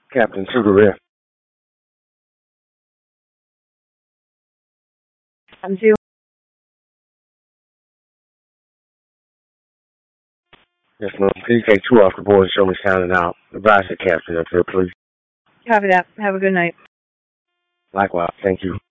Captain to the rear. I'm two. Yes, ma'am. Please take two off the board and show me signing out. Advise the captain up here, please. Copy that. Have a good night. Likewise. Thank you.